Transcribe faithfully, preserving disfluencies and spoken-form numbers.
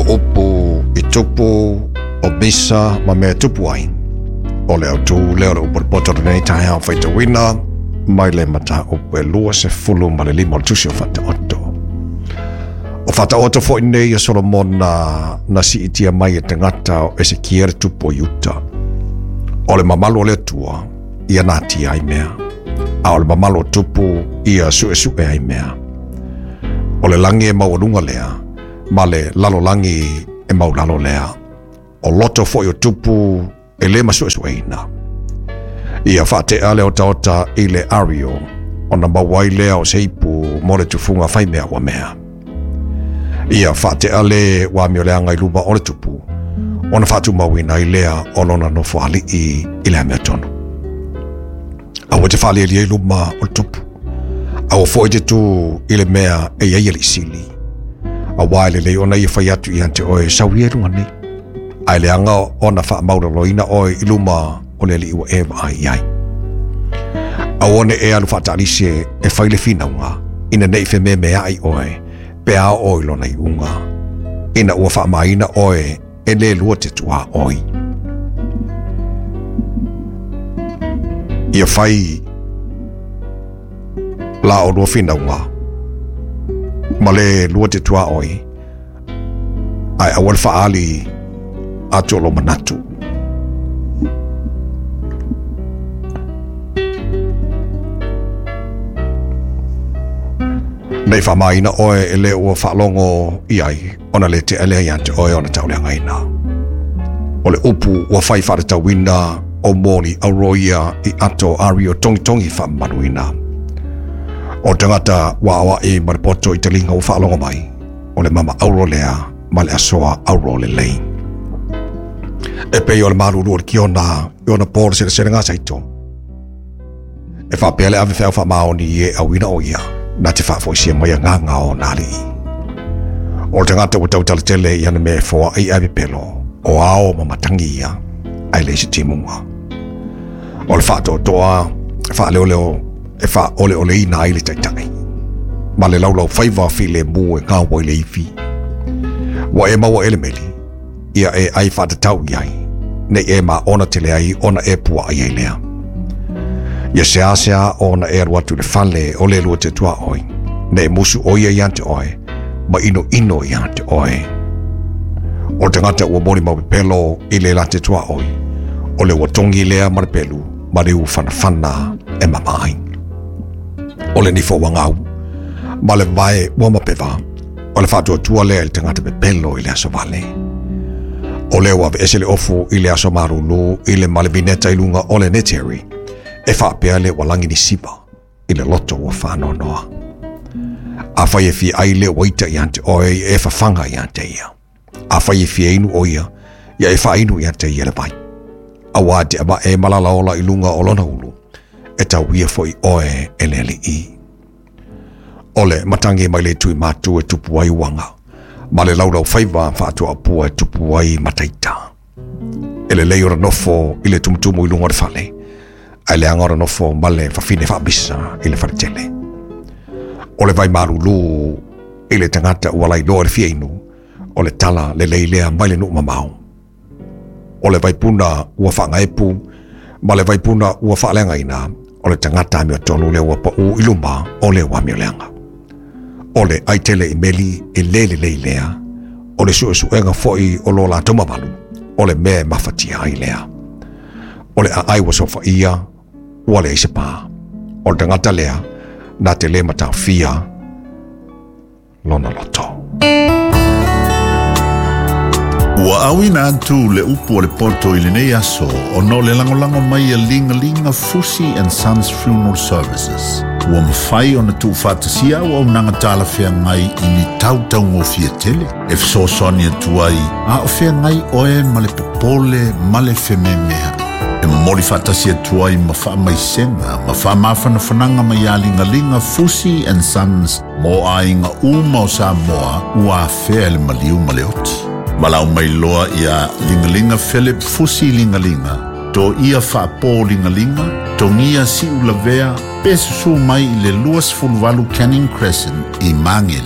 upu i tupu o misa ma mea tupu ai. O leo tu leo le upu poto nei tae hao whaita wina, mai le mata upu e lua se fulu ma le lima o tusi o whata oto. O whata oto fo inei a Solomon na, na si itia mai e tangata o ese kiere tupu o yuta. O le mamalo le tua, ia nati ai mea. A o le mamalo tupu, ia sue sue ai mea. O le langi e maurunga lea, ma le lalo langi e mau lalo lea. O loto fo i o tupu, e le masue sue ina. Ia whate ale o taota i le ario, o na mawai lea o seipu, mo le tufunga whai mea wa mea. Ia whate ale wa mio lea ngai luba o le tupu, o na whatu mawina i lea o lona no whali i i lea mea tonu. A wa te whali e lia i luba o le tupu, a wa fo i te tu i le mea e iei li sili. A waile le ona i whai atu i ante oe sauri e runga nei. Ai le anga ona wha maura loina oe i luma o le li iwa ewa ai ai. A one e alu wha tarise e whaile whinaunga, ina nei whe me mea ai oe, pe a oi lona i unga. Ina ua wha maina oe e le lua te tua oi. Ia whai la o lua whinaunga, ma le lua te tua oi, ai awal wha ali atu lo manatu. Nei wha maina oe e le ua whalongo i ai, ona le te ele i ante oe ona tau lea ngaina. O le upu ua whai whare wina o moni auroia i ato ari o tongi tongi wha manuina. O tangata wa awa e maripoto i te linga ua whalongo mai, o le mama auro lea, ma le asoa auro le lei. E pei o le maruru o le kiona, i ona pōra sere sere ngā saito. E wha pele ave whau wha maoni e awina o ia, na te wha foisia mai a ngā ngā o nāri. O le tangata ua tautala tele i ana me fōa ai ave pelo, o ao mamatangi ia, ai le isi timunga. O le wha toa toa, e wha leo leo, e wha ole ole i nā ili taitai. Ma le laulau whaiva fi le mu e ngā wai le iwi. Wa e maua ele meli, ia e ai whatatau i ai, ne e ma ona tele ai, ona e pua ai ai lea. Ia sea sea ona e aruatu le whale o le lua te tua oi, ne e musu oia i ante oe, ma ino ino i ante oe. O te ngata ua mori mau pelo i le la te tua oi, o le watongi lea maripelu, ma le u whana whana e mamai. O le nifo wangau, ma le vae ua mapewa, o le whatua tua lea i te ngata me pelo i le aso vale. O leo ave ese le ofu i le aso marulu i le male vineta i lunga o le neteri, e whapea le walangi ni sipa i le loto o whano noa. A whai e fi ai le waita i ante oe e whawhanga i ante ia. A whai e fi einu o ia, ia e whainu i ante ia le vai. A wāte ama e malala ola i lunga o lona ulu, e tau ia fo i oe e le li i. Ole matangi mai le tui mātu e tupu ai wanga. Ma le laulau whaiva whaatua apua e tupu ai mataita. E le lei ora nofo i le tumutumu i lunga le whale. Ai le angora nofo ma le whawhine whaabisa i le wharetele. O le vai marulu i le tangata ua lai loa le fiainu. O le tala le lei lea mai le nuk mamau. O le vai puna ua whaanga epu. Ma le vai puna ua whaalenga ina. O le tangata mio tonu le ua pa u iluma o le ua mio leanga. Ole ai tele i meli e lele leilea. Ole sue suenga foi o lola tomavalu. Ole me mafatia ai lea. Ole a ai wasofa ia. Wale i se pā. Ole tangata lea. Na te le mata fia. Lona loto. Ua awina atu le upu o le poto i le nei aso. O no le langolango mai a linga linga Fusi and Sons Funeral Services. Ua mawhai o na tu whātasia o au nanga tāla whea ngai i ni tau tau ngō fia tele. E fso soni atu ai, a o whea ngai oe ma le popole ma le wheme mea. E mori whātasia atu ai ma wha mai senga, ma wha mawhana whananga mai a linga linga Fusi and Sons mo a inga uma o Samoa ua whea le maliu ma le oti. Malau mai loa ia linga linga Philip Fusi linga linga. To ia whaapō linga linga, to ngia si ula vea, pesu su mai i le luas fulwalu Canning Crescent i Mangele.